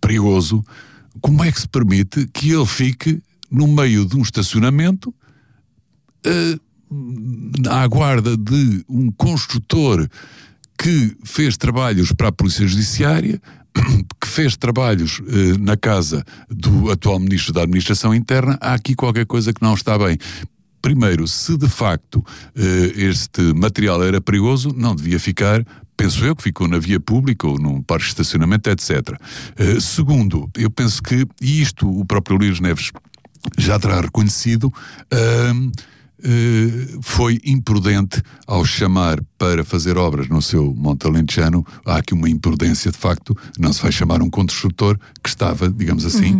perigoso, como é que se permite que ele fique no meio de um estacionamento à guarda de um construtor que fez trabalhos para a Polícia Judiciária, que fez trabalhos na casa do atual Ministro da Administração Interna? Há aqui qualquer coisa que não está bem. Primeiro, se de facto este material era perigoso, não devia ficar, penso eu, que ficou na via pública ou num parque de estacionamento, etc. Segundo, eu penso que, e isto o próprio Luís Neves já terá reconhecido, foi imprudente ao chamar para fazer obras no seu Monte Alentejano. Há aqui uma imprudência, de facto. Não se vai chamar um construtor que estava, digamos assim,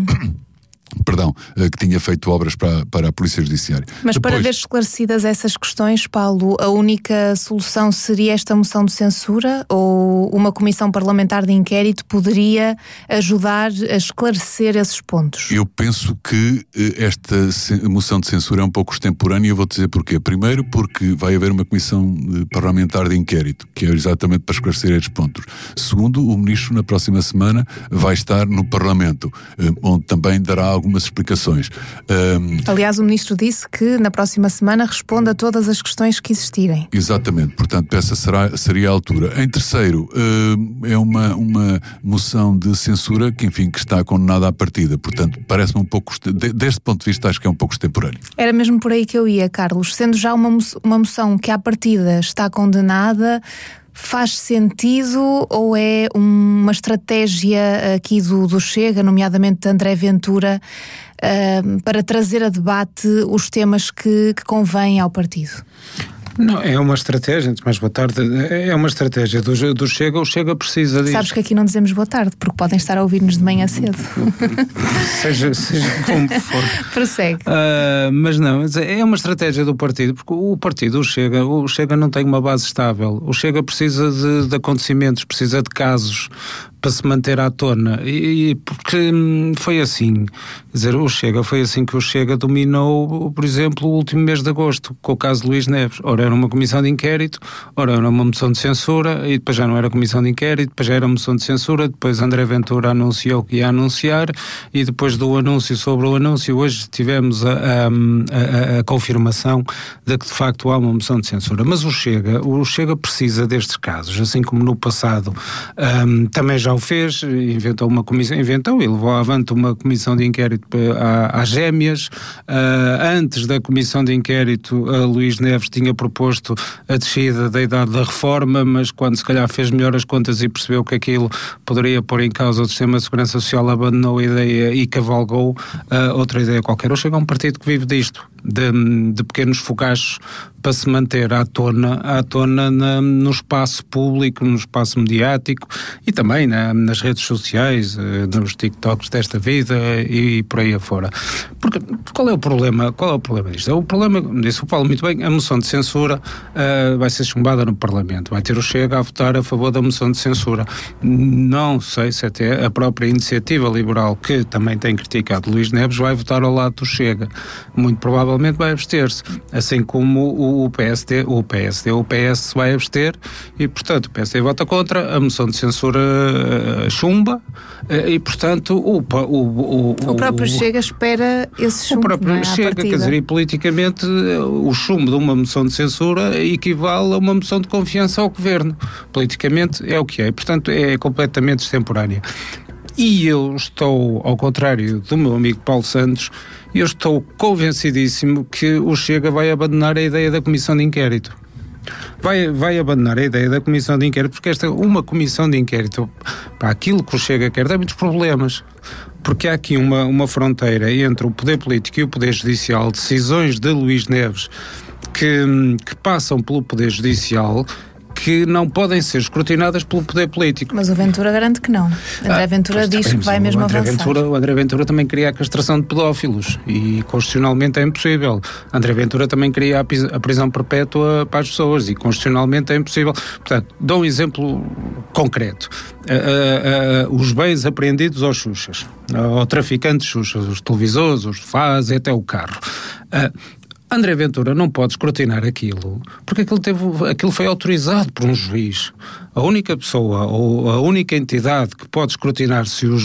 que tinha feito obras para a Polícia Judiciária. Mas depois, para ver esclarecidas essas questões, Paulo, a única solução seria esta moção de censura, ou uma comissão parlamentar de inquérito poderia ajudar a esclarecer esses pontos? Eu penso que esta moção de censura é um pouco extemporânea, e eu vou dizer porquê. Primeiro, porque vai haver uma comissão parlamentar de inquérito, que é exatamente para esclarecer estes pontos. Segundo, o Ministro na próxima semana vai estar no Parlamento, onde também dará algumas explicações. Aliás, o Ministro disse que na próxima semana responde a todas as questões que existirem. Exatamente, portanto essa seria a altura. Em terceiro, é uma moção de censura que, enfim, que está condenada à partida, portanto parece-me um pouco, deste ponto de vista, acho que é um pouco extemporâneo. Era mesmo por aí que eu ia, Carlos. Sendo já uma moção que à partida está condenada, faz sentido, ou é uma estratégia aqui do Chega, nomeadamente de André Ventura, para trazer a debate os temas que convêm ao partido? Não, é uma estratégia, antes mais boa tarde, é uma estratégia do Chega, o Chega precisa disso. Sabes que aqui não dizemos boa tarde, porque podem estar a ouvir-nos de manhã cedo. seja como for. Prossegue. Mas não, é uma estratégia do partido, porque o partido, o Chega não tem uma base estável. O Chega precisa de acontecimentos, precisa de casos para se manter à tona, e porque foi assim, quer dizer, foi assim que o Chega dominou, por exemplo, o último mês de agosto, com o caso de Luís Neves. Ora era uma comissão de inquérito, ora era uma moção de censura, e depois já não era comissão de inquérito, depois já era moção de censura, depois André Ventura anunciou que ia anunciar, e depois do anúncio sobre o anúncio, hoje tivemos a confirmação de que de facto há uma moção de censura. Mas o Chega precisa destes casos, assim como no passado também já o fez, inventou e levou avante uma comissão de inquérito às gêmeas. Antes da comissão de inquérito, a Luís Neves tinha proposto a descida da idade da reforma, mas quando se calhar fez melhor as contas e percebeu que aquilo poderia pôr em causa o sistema de segurança social, abandonou a ideia e cavalgou outra ideia qualquer. O Chega é um partido que vive disto, de pequenos fogachos para se manter à tona no espaço público, no espaço mediático e também nas redes sociais, nos TikToks desta vida e por aí afora. Porque qual é o problema disto? O problema, disse o Paulo muito bem, a moção de censura vai ser chumbada no Parlamento, vai ter o Chega a votar a favor da moção de censura. Não sei se até a própria Iniciativa Liberal, que também tem criticado Luís Neves, vai votar ao lado do Chega. Muito provavelmente vai abster-se, assim como o PS vai abster, e portanto o PSD vota contra, a moção de censura chumba, e portanto o próprio Chega espera esse chumbo. O próprio Chega, quer dizer, e politicamente o chumbo de uma moção de censura equivale a uma moção de confiança ao governo. Politicamente é o que é, portanto é completamente extemporânea. E eu estou, ao contrário do meu amigo Paulo Santos, eu estou convencidíssimo que o Chega vai abandonar a ideia da comissão de inquérito. Vai abandonar a ideia da comissão de inquérito, porque uma comissão de inquérito, para aquilo que o Chega quer, tem muitos problemas. Porque há aqui uma fronteira entre o poder político e o poder judicial, decisões de Luís Neves que passam pelo poder judicial, que não podem ser escrutinadas pelo poder político. Mas o Ventura garante que não. André Ventura diz que vai mesmo avançar. O André Ventura também queria a castração de pedófilos e constitucionalmente é impossível. André Ventura também queria a prisão perpétua para as pessoas e constitucionalmente é impossível. Portanto, dou um exemplo concreto. Os bens apreendidos aos Xuxas, ao traficante de Xuxas, os televisores, os sofás e até o carro. André Ventura não pode escrutinar aquilo, porque aquilo foi autorizado por um juiz. A única pessoa ou a única entidade que pode escrutinar se o